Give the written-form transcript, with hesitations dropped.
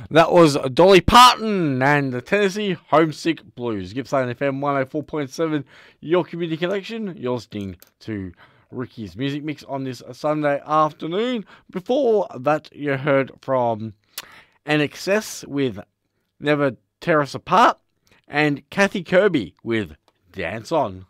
That was Dolly Parton and the Tennessee Homesick Blues. Gippsland FM 104.7, your community connection. You're listening to Ricky's Music Mix on this Sunday afternoon. Before that, you heard from NXS with Never Tear Us Apart and Kathy Kirby with Dance On.